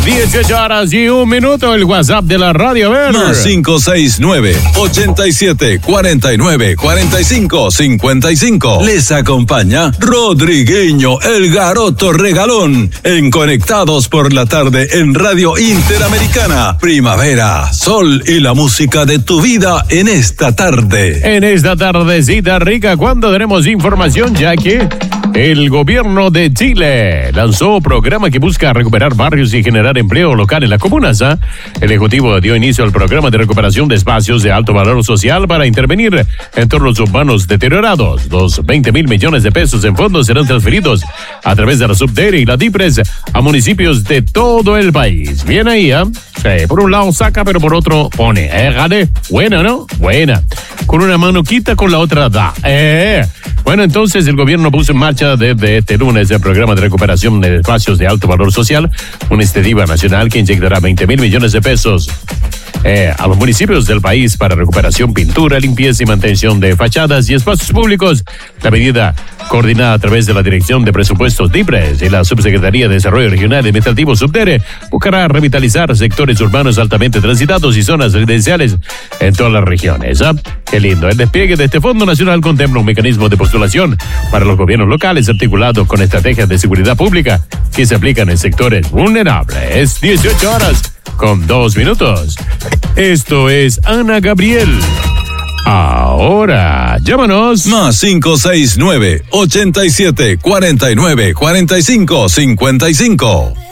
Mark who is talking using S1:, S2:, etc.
S1: 18:01, el WhatsApp de la radio, a ver.
S2: Más 569-8749-4555. Les acompaña Rodrigueño, el Garoto Regalón, en Conectados por la Tarde en Radio Interamericana. Primavera, sol y la música de tu vida en esta tarde.
S1: En esta tardecita rica, cuando tenemos información, ya que el gobierno de Chile lanzó un programa que busca recuperar barrios y generar empleo local en las comunas. El Ejecutivo dio inicio al programa de recuperación de espacios de alto valor social para intervenir en entornos urbanos deteriorados. Los 20.000 millones de pesos en fondos serán transferidos a través de la Subdere y la DIPRES a municipios de todo el país. Bien ahí, Sí, por un lado saca, pero por otro pone. Gane. Buena, ¿no? Buena. Con una mano quita, con la otra da. Bueno, entonces el gobierno puso en marcha desde este lunes el programa de recuperación de espacios de alto valor social, una iniciativa nacional que inyectará 20.000 millones de pesos a los municipios del país para recuperación, pintura, limpieza y mantención de fachadas y espacios públicos. La medida, coordinada a través de la Dirección de Presupuestos DIPRES y la Subsecretaría de Desarrollo Regional y Administrativo Subdere, buscará revitalizar sectores urbanos altamente transitados y zonas residenciales en todas las regiones. Qué lindo. El despliegue de este Fondo Nacional contempla un mecanismo de postulación para los gobiernos locales articulado con estrategias de seguridad pública que se aplican en sectores vulnerables. 18:02. Esto es Ana Gabriel. Ahora, llámanos.
S2: Más 569-8749-4555.